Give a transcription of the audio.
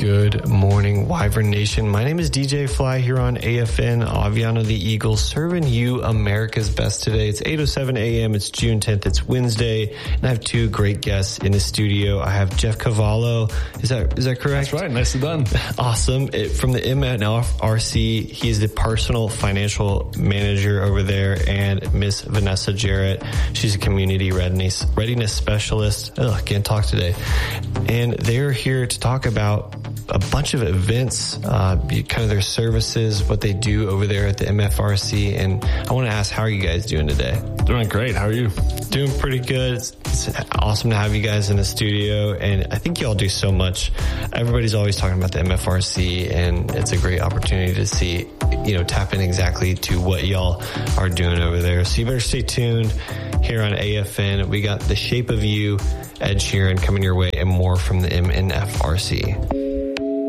Good morning, Wyvern Nation. My name is DJ Fly here on AFN, Aviano the Eagle, serving you America's best today. It's 8:07 a.m. It's June 10th. It's Wednesday, and I have two great guests in the studio. I have Jeff Cavallo. Is that correct? That's right. Nicely done. Awesome. From the MNFRC, he's the personal financial manager over there, and Miss Vanessa Jarrett. She's a community readiness specialist. Can't talk today. And they're here to talk about a bunch of events, kind of their services, what they do over there at the MFRC. And I want to ask, how are you guys doing today? Doing great. How are you? Doing pretty good. It's awesome to have you guys in the studio. And I think y'all do so much. Everybody's always talking about the MFRC, and it's a great opportunity to see, tap in exactly to what y'all are doing over there. So you better stay tuned here on AFN. We got The Shape of You, Ed Sheeran coming your way, and more from the MNFRC.